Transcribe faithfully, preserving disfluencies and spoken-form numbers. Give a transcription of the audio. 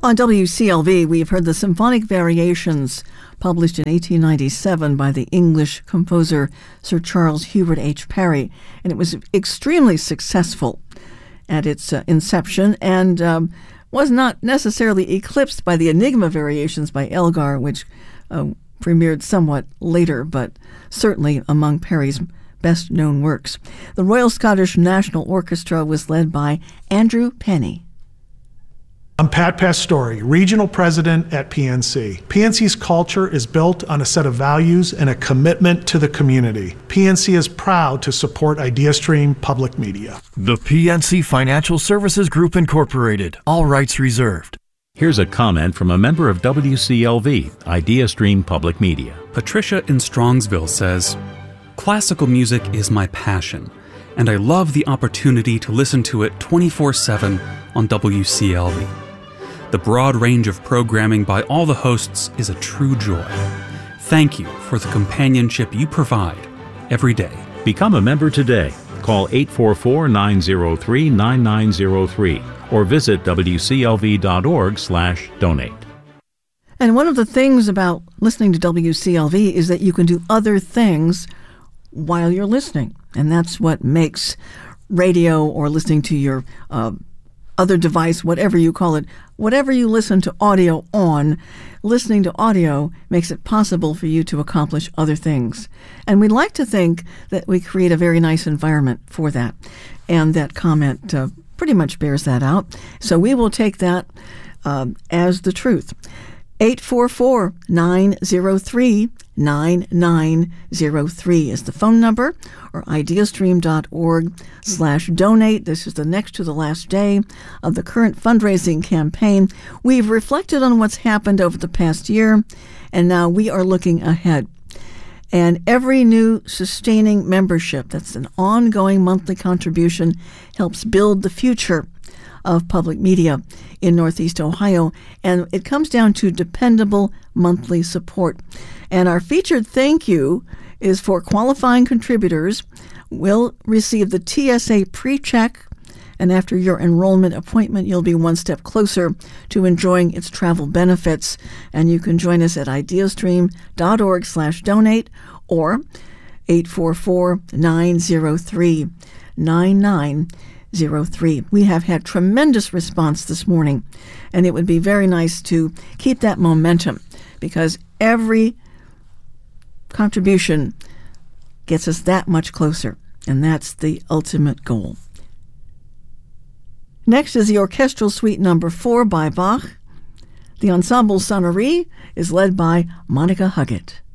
On W C L V, we've heard the Symphonic Variations, published in eighteen ninety-seven by the English composer Sir Charles Hubert H. Parry, and it was extremely successful at its uh, inception and um, was not necessarily eclipsed by the Enigma Variations by Elgar, which uh, premiered somewhat later, but certainly among Parry's best-known works. The Royal Scottish National Orchestra was led by Andrew Penny. I'm Pat Pastore, Regional President at P N C. P N C's culture is built on a set of values and a commitment to the community. P N C is proud to support IdeaStream Public Media. The P N C Financial Services Group Incorporated. All rights reserved. Here's a comment from a member of W C L V, IdeaStream Public Media. Patricia in Strongsville says, "Classical music is my passion, and I love the opportunity to listen to it twenty-four seven on W C L V. The broad range of programming by all the hosts is a true joy. Thank you for the companionship you provide every day." Become a member today. Call eight four four, nine zero three, nine nine zero three or visit w c l v dot org slash donate. And one of the things about listening to W C L V is that you can do other things while you're listening. And that's what makes radio or listening to your uh, other device, whatever you call it, whatever you listen to audio on, listening to audio makes it possible for you to accomplish other things. And we'd like to think that we create a very nice environment for that. And that comment uh, pretty much bears that out. So we will take that uh, as the truth. eight four four, nine zero three, nine nine zero three is the phone number, or ideastream dot org slash donate. This is the next to the last day of the current fundraising campaign. We've reflected on what's happened over the past year, and now we are looking ahead. And every new sustaining membership, that's an ongoing monthly contribution, helps build the future of public media in Northeast Ohio, and it comes down to dependable monthly support. And our featured thank you is for qualifying contributors will receive the T S A pre-check, and after your enrollment appointment, you'll be one step closer to enjoying its travel benefits. And you can join us at ideastream dot org slash donate or eight four four, nine zero three, nine nine zero three. We have had tremendous response this morning, and it would be very nice to keep that momentum, because every contribution gets us that much closer, and that's the ultimate goal. Next is the Orchestral Suite Number Four by Bach. The Ensemble Sonnerie is led by Monica Huggett.